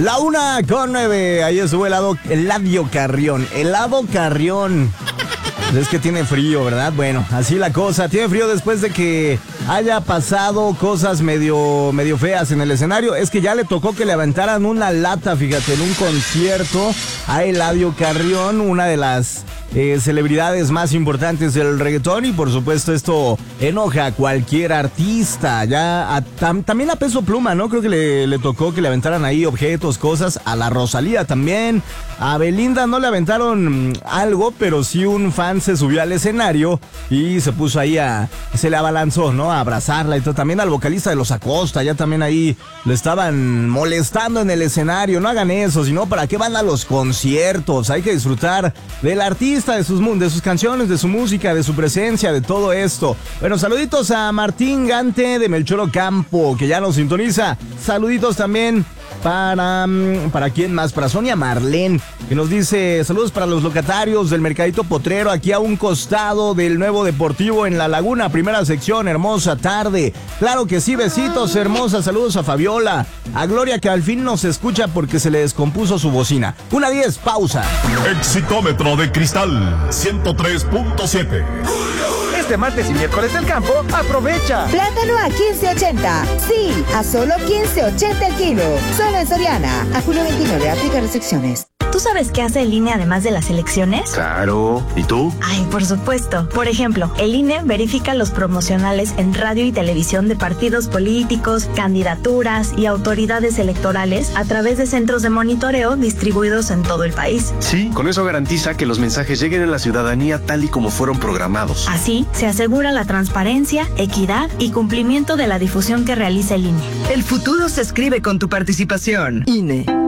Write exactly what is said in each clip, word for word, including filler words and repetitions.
La una con nueve. Ahí estuvo helado, Eladio Carrión. Helado Carrión. Es que tiene frío, ¿verdad? Bueno, así la cosa. Tiene frío después de que haya pasado cosas medio, medio feas en el escenario. Es que ya le tocó que le aventaran una lata, fíjate, en un concierto a Eladio Carrión, una de las eh, celebridades más importantes del reggaetón. Y por supuesto esto enoja a cualquier artista. Ya a, tam, también a Peso Pluma, ¿no? Creo que le, le tocó que le aventaran ahí objetos, cosas. A la Rosalía también. A Belinda no le aventaron algo, pero sí un fan se subió al escenario y se puso ahí a, se le abalanzó, ¿no? A abrazarla y todo. También al vocalista de Los Acosta, ya también ahí le estaban molestando en el escenario. No hagan eso, sino ¿para qué van a los conciertos? Hay que disfrutar del artista, de sus, de sus canciones, de su música, de su presencia, de todo esto. Bueno, saluditos a Martín Gante de Melchor Ocampo, que ya nos sintoniza. Saluditos también para, ¿para quién más? Para Sonia Marlene, que nos dice, saludos para los locatarios del Mercadito Potrero, aquí a un costado del nuevo Deportivo en La Laguna, primera sección, hermosa tarde. Claro que sí, besitos, hermosa, saludos a Fabiola, a Gloria, que al fin nos escucha porque se le descompuso su bocina. Una diez, pausa. Exitómetro de cristal, ciento tres punto siete. Este martes y miércoles del campo, aprovecha. Plátano a quince ochenta. Sí, a solo quince ochenta el kilo. Solo en Soriana. A julio veintinueve, aplica restricciones. ¿Tú sabes qué hace el I N E además de las elecciones? Claro. ¿Y tú? Ay, por supuesto. Por ejemplo, el I N E verifica los promocionales en radio y televisión de partidos políticos, candidaturas y autoridades electorales a través de centros de monitoreo distribuidos en todo el país. Sí, con eso garantiza que los mensajes lleguen a la ciudadanía tal y como fueron programados. Así, se asegura la transparencia, equidad y cumplimiento de la difusión que realiza el I N E. El futuro se escribe con tu participación. I N E.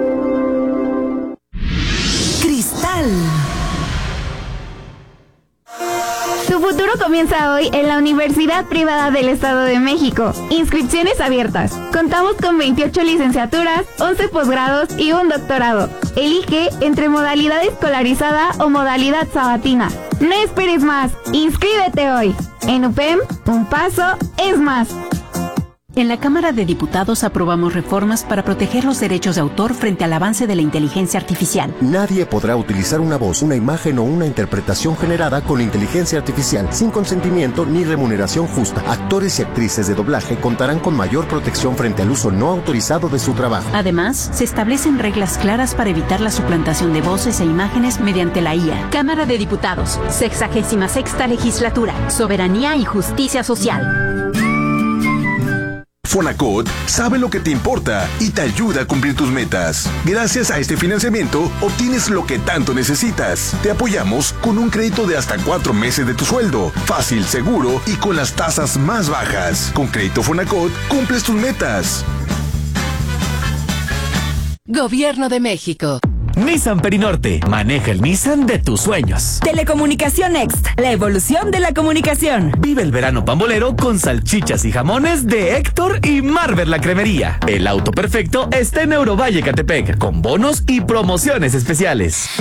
Tu futuro comienza hoy en la Universidad Privada del Estado de México. Inscripciones abiertas. Contamos con veintiocho licenciaturas, once posgrados y un doctorado. Elige entre modalidad escolarizada o modalidad sabatina. No esperes más. Inscríbete hoy. En U P E M, un paso es más. En la Cámara de Diputados aprobamos reformas para proteger los derechos de autor frente al avance de la inteligencia artificial. Nadie podrá utilizar una voz, una imagen o una interpretación generada con inteligencia artificial sin consentimiento ni remuneración justa. Actores y actrices de doblaje contarán con mayor protección frente al uso no autorizado de su trabajo. Además, se establecen reglas claras para evitar la suplantación de voces e imágenes mediante la I A. Cámara de Diputados, sexagésima sexta legislatura, soberanía y justicia social. Fonacot sabe lo que te importa y te ayuda a cumplir tus metas. Gracias a este financiamiento, obtienes lo que tanto necesitas. Te apoyamos con un crédito de hasta cuatro meses de tu sueldo. Fácil, seguro y con las tasas más bajas. Con Crédito Fonacot, cumples tus metas. Gobierno de México. Nissan Perinorte. Maneja el Nissan de tus sueños. Telecomunicación Next. La evolución de la comunicación. Vive el verano pambolero con salchichas y jamones de Héctor y Marvel la Cremería. El auto perfecto está en Eurovalle Catepec, con bonos y promociones especiales.